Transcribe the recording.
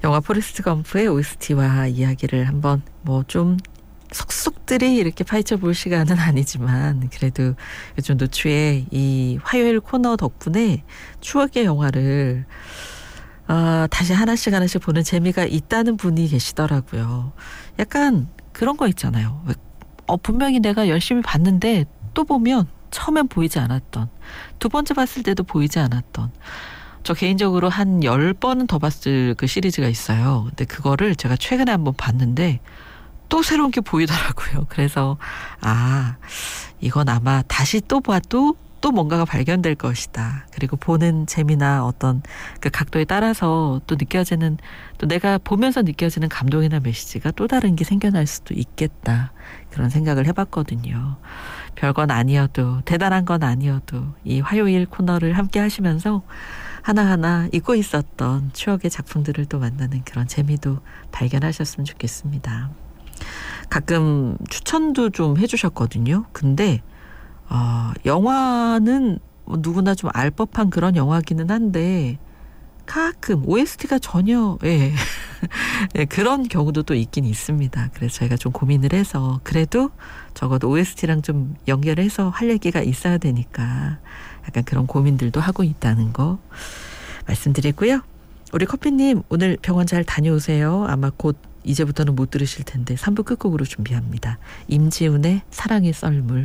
영화 포레스트 검프의 OST와 이야기를 한번 뭐 좀 속속들이 이렇게 파헤쳐 볼 시간은 아니지만 그래도 요즘 노추의 이 화요일 코너 덕분에 추억의 영화를 다시 하나씩 보는 재미가 있다는 분이 계시더라고요. 약간 그런 거 있잖아요. 분명히 내가 열심히 봤는데 또 보면 처음엔 보이지 않았던, 두 번째 봤을 때도 보이지 않았던, 저 개인적으로 한 10번은 더 봤을 그 시리즈가 있어요. 근데 그거를 제가 최근에 한번 봤는데 또 새로운 게 보이더라고요. 그래서 이건 아마 다시 또 봐도 또 뭔가가 발견될 것이다. 그리고 보는 재미나 어떤 그 각도에 따라서 또 느껴지는, 또 내가 보면서 느껴지는 감동이나 메시지가 또 다른 게 생겨날 수도 있겠다. 그런 생각을 해봤거든요. 별건 아니어도, 대단한 건 아니어도 이 화요일 코너를 함께 하시면서 하나하나 잊고 있었던 추억의 작품들을 또 만나는 그런 재미도 발견하셨으면 좋겠습니다. 가끔 추천도 좀 해주셨거든요. 근데 영화는 누구나 좀 알 법한 그런 영화기는 한데 가끔 OST가 전혀 네, 그런 경우도 또 있긴 있습니다. 그래서 저희가 좀 고민을 해서 그래도 적어도 OST랑 좀 연결해서 할 얘기가 있어야 되니까 약간 그런 고민들도 하고 있다는 거 말씀드리고요. 우리 커피님 오늘 병원 잘 다녀오세요. 아마 곧 이제부터는 못 들으실 텐데 3부 끝곡으로 준비합니다. 임지훈의 사랑의 썰물.